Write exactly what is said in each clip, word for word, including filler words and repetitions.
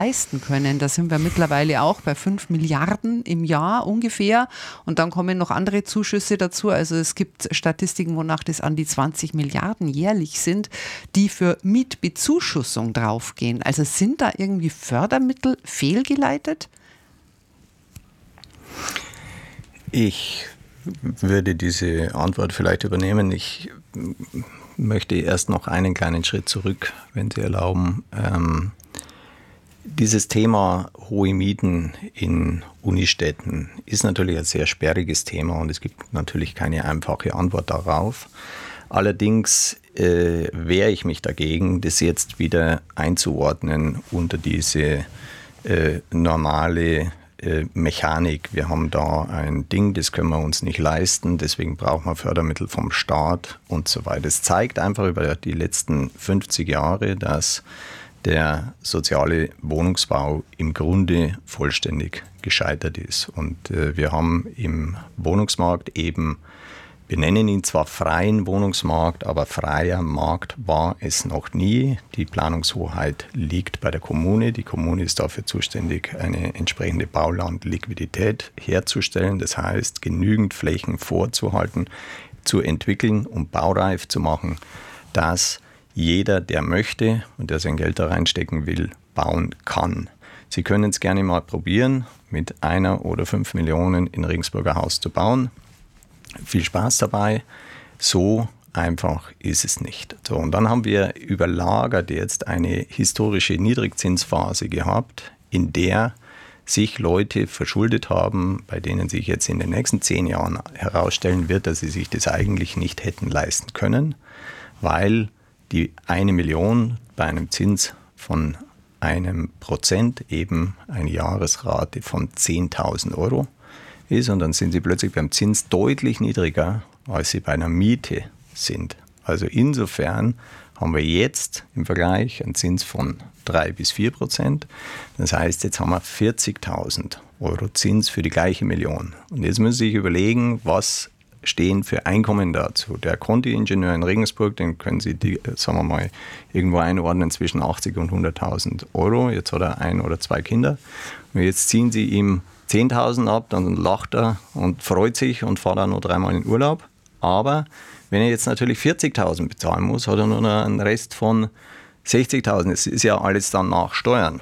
leisten können. Da sind wir mittlerweile auch bei fünf Milliarden im Jahr ungefähr und dann kommen noch andere Zuschüsse dazu. Also es gibt Statistiken, wonach das an die zwanzig Milliarden jährlich sind, die für Mietbezuschussung draufgehen. Also sind da irgendwie Fördermittel fehlgeleitet? Ich würde diese Antwort vielleicht übernehmen. Ich möchte erst noch einen kleinen Schritt zurück, wenn Sie erlauben. Ähm, dieses Thema hohe Mieten in Unistädten ist natürlich ein sehr sperriges Thema und es gibt natürlich keine einfache Antwort darauf. Allerdings äh, wehre ich mich dagegen, das jetzt wieder einzuordnen unter diese äh, normale Mechanik. Wir haben da ein Ding, das können wir uns nicht leisten, deswegen brauchen wir Fördermittel vom Staat und so weiter. Das zeigt einfach über die letzten fünfzig Jahre, dass der soziale Wohnungsbau im Grunde vollständig gescheitert ist. Und äh, wir haben im Wohnungsmarkt eben, wir nennen ihn zwar freien Wohnungsmarkt, aber freier Markt war es noch nie. Die Planungshoheit liegt bei der Kommune. Die Kommune ist dafür zuständig, eine entsprechende Baulandliquidität herzustellen. Das heißt, genügend Flächen vorzuhalten, zu entwickeln und baureif zu machen, dass jeder, der möchte und der sein Geld da reinstecken will, bauen kann. Sie können es gerne mal probieren, mit einer oder fünf Millionen in Regensburger Haus zu bauen. Viel Spaß dabei. So einfach ist es nicht. So, und dann haben wir überlagert jetzt eine historische Niedrigzinsphase gehabt, in der sich Leute verschuldet haben, bei denen sich jetzt in den nächsten zehn Jahren herausstellen wird, dass sie sich das eigentlich nicht hätten leisten können, weil die eine Million bei einem Zins von einem Prozent eben eine Jahresrate von zehntausend Euro ist und dann sind sie plötzlich beim Zins deutlich niedriger, als sie bei einer Miete sind. Also insofern haben wir jetzt im Vergleich einen Zins von drei bis vier Prozent. Das heißt, jetzt haben wir vierzigtausend Euro Zins für die gleiche Million. Und jetzt müssen Sie sich überlegen, was stehen für Einkommen dazu. Der Conti-Ingenieur in Regensburg, den können Sie, die, sagen wir mal, irgendwo einordnen zwischen achtzig und hunderttausend Euro. Jetzt hat er ein oder zwei Kinder. Und jetzt ziehen Sie ihm zehntausend ab, dann lacht er und freut sich und fährt dann noch dreimal in Urlaub. Aber wenn er jetzt natürlich vierzigtausend bezahlen muss, hat er nur noch einen Rest von sechzigtausend. Das ist ja alles dann nach Steuern.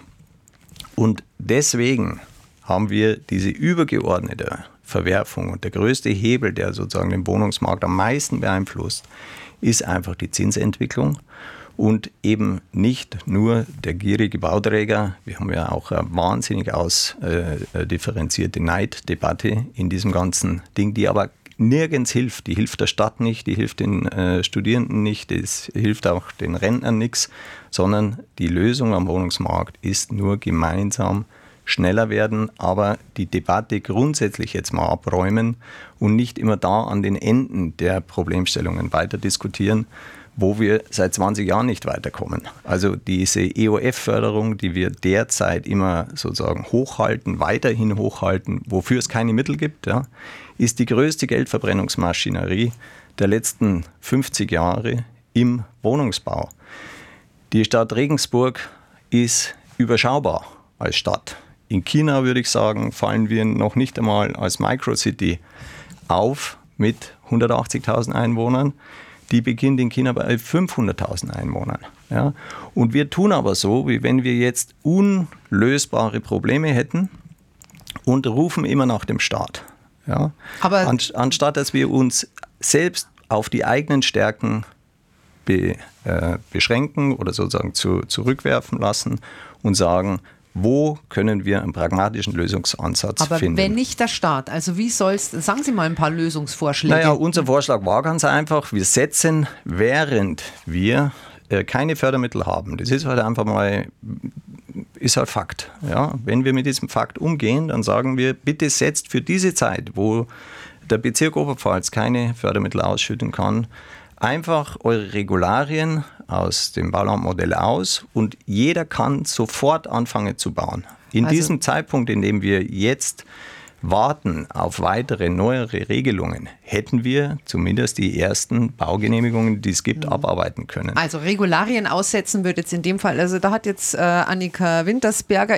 Und deswegen haben wir diese übergeordnete Verwerfung. Und der größte Hebel, der sozusagen den Wohnungsmarkt am meisten beeinflusst, ist einfach die Zinsentwicklung. Und eben nicht nur der gierige Bauträger. Wir haben ja auch eine wahnsinnig ausdifferenzierte Neiddebatte in diesem ganzen Ding, die aber nirgends hilft. Die hilft der Stadt nicht, die hilft den äh, Studierenden nicht, es hilft auch den Rentnern nichts, sondern die Lösung am Wohnungsmarkt ist nur gemeinsam schneller werden, aber die Debatte grundsätzlich jetzt mal abräumen und nicht immer da an den Enden der Problemstellungen weiter diskutieren, wo wir seit zwanzig Jahren nicht weiterkommen. Also diese E O F-Förderung, die wir derzeit immer sozusagen hochhalten, weiterhin hochhalten, wofür es keine Mittel gibt, ja, ist die größte Geldverbrennungsmaschinerie der letzten fünfzig Jahre im Wohnungsbau. Die Stadt Regensburg ist überschaubar als Stadt. In China, würde ich sagen, fallen wir noch nicht einmal als Microcity auf mit hundertachtzigtausend Einwohnern. Die beginnt in China bei fünfhunderttausend Einwohnern. Ja? Und wir tun aber so, wie wenn wir jetzt unlösbare Probleme hätten und rufen immer nach dem Staat. Ja? Aber anstatt dass wir uns selbst auf die eigenen Stärken be, äh, beschränken oder sozusagen zu, zurückwerfen lassen und sagen, wo können wir einen pragmatischen Lösungsansatz Aber finden? Aber wenn nicht der Staat, also wie soll es, sagen Sie mal ein paar Lösungsvorschläge. Naja, unser Vorschlag war ganz einfach, wir setzen, während wir äh, keine Fördermittel haben, das ist halt einfach mal, ist halt Fakt. Ja? Wenn wir mit diesem Fakt umgehen, dann sagen wir, bitte setzt für diese Zeit, wo der Bezirk Oberpfalz keine Fördermittel ausschütten kann, einfach eure Regularien aus dem Baulandmodell aus und jeder kann sofort anfangen zu bauen. In also diesem Zeitpunkt, in dem wir jetzt warten auf weitere, neuere Regelungen, hätten wir zumindest die ersten Baugenehmigungen, die es gibt, mhm. abarbeiten können. Also Regularien aussetzen würde jetzt in dem Fall, also da hat jetzt äh, Annika Wintersberger